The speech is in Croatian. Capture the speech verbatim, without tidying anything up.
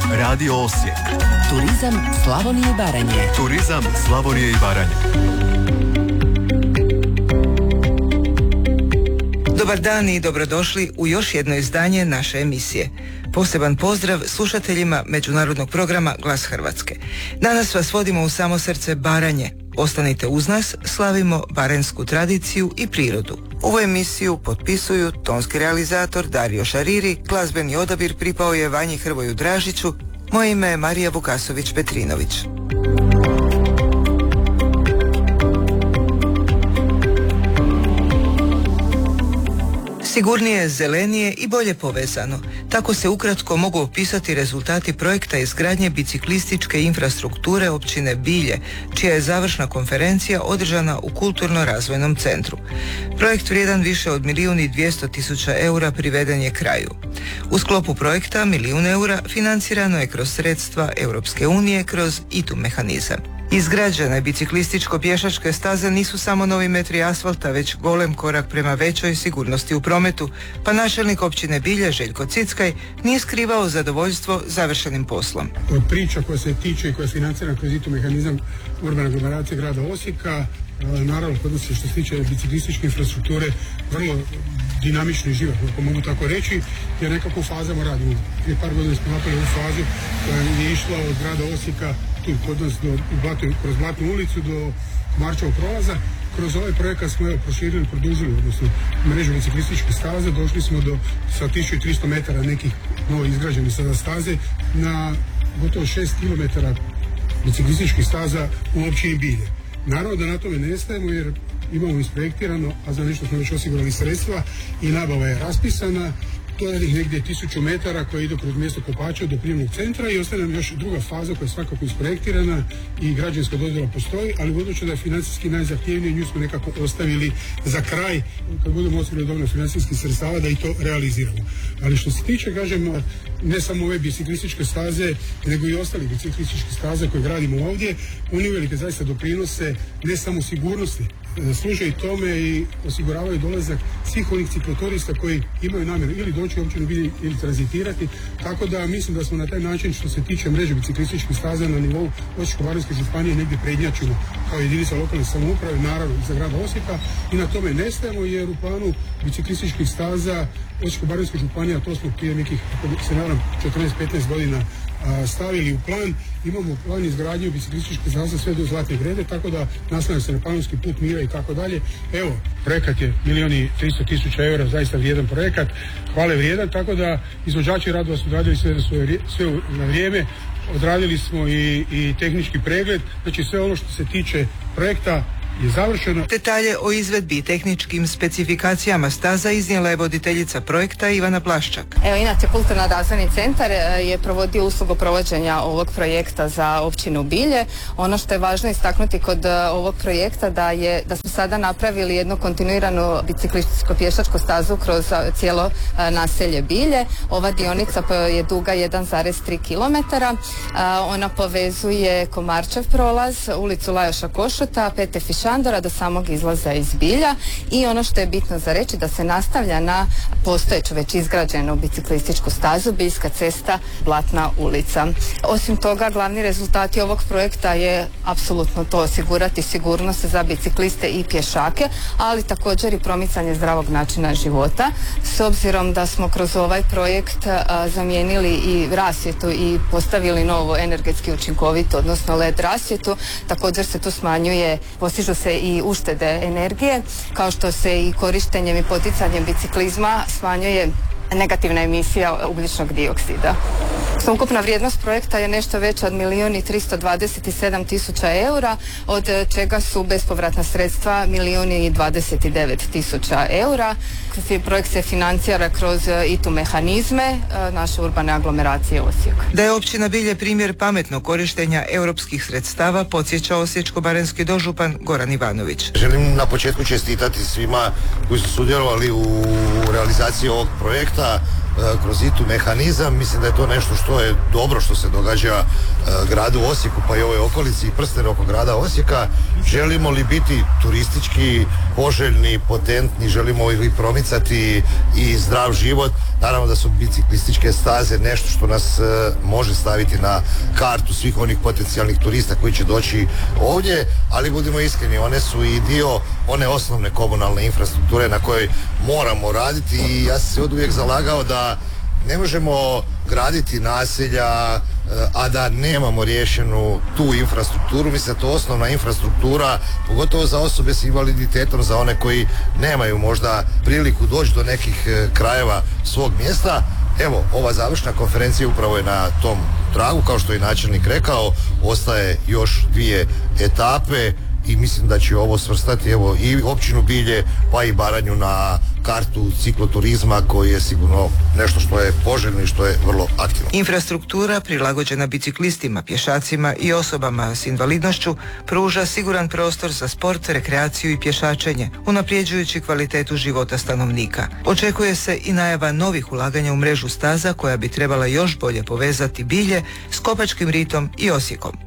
Radio Osijek. Turizam Slavonije i Baranje. Turizam Slavonije i Baranje. Dobar dan i dobrodošli u još jedno izdanje naše emisije. Poseban pozdrav slušateljima međunarodnog programa Glas Hrvatske. Danas vas vodimo u samo srce Baranje. Ostanite uz nas, slavimo baranjsku tradiciju i prirodu. Ovu emisiju potpisuju tonski realizator Dario Šariri, glazbeni odabir pripao je Vanji Hrvoju Dražiću, moje ime je Marija Vukasović-Petrinović. Sigurnije, zelenije i bolje povezano. Tako se ukratko mogu opisati rezultati projekta izgradnje biciklističke infrastrukture općine Bilje, čija je završna konferencija održana u Kulturno-razvojnom centru. Projekt vrijedan više od milijun i dvjesto tisuća eura priveden je kraju. U sklopu projekta milijun eura financirano je kroz sredstva Europske unije kroz I T U mehanizam. Izgrađene biciklističko-pješačke staze nisu samo novi metri asfalta, već golem korak prema većoj sigurnosti u prometu, pa načelnik općine Bilje Željko Cickaj nije skrivao zadovoljstvo završenim poslom. Priča koja se tiče i koja je financirana kroz I T U mehanizam urbane aglomeracije grada Osijeka, naravno kod nas što se tiče biciklističke infrastrukture vrlo dinamični život, ako mogu tako reći, jer nekako u fazama radimo. Prije par godina smo napravili ovu fazu koja je išla od grada Osijeka tu kod nas do, Blatu, kroz Blatnu ulicu do Marčevog prolaza. Kroz ovaj projekat smo evo proširili, produžili, odnosno mrežu biciklističkih staza, došli smo do sa tisuću tristo metara nekih novo izgrađenih sada staze na gotovo šest kilometara biciklističkih staza u općini Bilje. Naravno da na tome ne stajemo jer imamo isprojektirano, a za nešto smo već osigurali sredstva i nabava je raspisana. To je negdje tisuću metara koja ide kroz mjesto Kopača do prijemnog centra i ostaje nam još druga faza koja je svakako isprojektirana i građevinska dozvola postoji, ali budući da je financijski najzahtjevnije, nju smo nekako ostavili za kraj kad budemo osigurali dovoljno financijskih sredstava da i to realiziramo. Ali što se tiče, kažem, ne samo ove biciklističke staze, nego i ostali biciklističke staze koje gradimo ovdje, oni uvelike zaista doprinose ne samo sigurnosti, služe i tome i osiguravaju dolazak svih onih cikloturista koji imaju namjeru ili doći u općinu Bilje ili tranzitirati, tako da mislim da smo na taj način što se tiče mreže biciklističkih staza na nivou Osječko-baranjske županije negdje prednjačimo kao jedinica lokalne samouprave, naravno za grada Osijeka, i na tome ne stajemo jer u planu biciklističkih staza Osječko-baranjske županije, a to smo prije nekih, ako se naravno, četrnaest petnaest godina a, stavili u plan. Imamo plan izgradnje biciklističkih staza sve do Zlatne Grede, tako da nastavlja se na Panonski put mira i tako dalje. Evo, projekat je milijun i tristo tisuća eura, zaista vrijedan projekat, hvale vrijedan, tako da izvođači radova su odradili sve, sve, sve na vrijeme, odradili smo i, i tehnički pregled, znači sve ono što se tiče projekta je završeno. Detalje o izvedbi i tehničkim specifikacijama staza iznijela je voditeljica projekta Ivana Plaščak. Evo, inače Kulturno razvojni centar je provodio uslugu provođenja ovog projekta za općinu Bilje. Ono što je važno istaknuti kod ovog projekta da je da smo sada napravili jednu kontinuiranu biciklističko-pješačku stazu kroz cijelo naselje Bilje. Ova dionica je duga jedan zarez tri kilometara. Ona povezuje Komarčev prolaz, ulicu Lajoša Košuta, Pete Fišandora do samog izlaza iz Bilja, i ono što je bitno za reći da se nastavlja na postojeću već izgrađenu biciklističku stazu Biljska cesta, Blatna ulica. Osim toga, glavni rezultati ovog projekta je apsolutno to osigurati sigurnost za bicikliste i pješake, ali također i promicanje zdravog načina života. S obzirom da smo kroz ovaj projekt a, zamijenili i rasvjetu i postavili novu energetski učinkovitu, odnosno L E D rasvjetu, također se tu smanjuje, postižu se i uštede energije, kao što se i korištenjem i poticanjem biciklizma smanjuje negativna emisija ugljičnog dioksida. Ukupna vrijednost projekta je nešto veća od milijun i tristo dvadeset sedam tisuća eura, od čega su bespovratna sredstva milijun i dvadeset devet tisuća eura. Projekt se financira kroz I T U mehanizme naše urbane aglomeracije Osijek. Da je općina Bilje primjer pametnog korištenja europskih sredstava podsjeća osječko-baranjski dožupan Goran Ivanović. Želim na početku čestitati svima koji su sudjelovali u realizaciji ovog projekta, kroz I T U mehanizam. Mislim da je to nešto što je dobro što se događa gradu Osijeku pa i ovoj okolici i prstenu oko grada Osijeka. Želimo li biti turistički poželjni, potentni, želimo li promicati i zdrav život, naravno da su biciklističke staze nešto što nas može staviti na kartu svih onih potencijalnih turista koji će doći ovdje, ali budimo iskreni, one su i dio one osnovne komunalne infrastrukture na kojoj moramo raditi i ja sam se od uvijek zalagao da ne možemo graditi naselja, a da nemamo riješenu tu infrastrukturu. Mislim da to osnovna infrastruktura, pogotovo za osobe s invaliditetom, za one koji nemaju možda priliku doći do nekih krajeva svog mjesta. Evo, ova završna konferencija upravo je na tom tragu, kao što je načelnik rekao, ostaje još dvije etape i mislim da će ovo svrstati evo i općinu Bilje pa i Baranju na kartu cikloturizma koji je sigurno nešto što je poželjno i što je vrlo aktivno. Infrastruktura prilagođena biciklistima, pješacima i osobama s invalidnošću pruža siguran prostor za sport, rekreaciju i pješačenje, unaprijeđujući kvalitetu života stanovnika. Očekuje se i najava novih ulaganja u mrežu staza koja bi trebala još bolje povezati Bilje s Kopačkim ritom i Osijekom.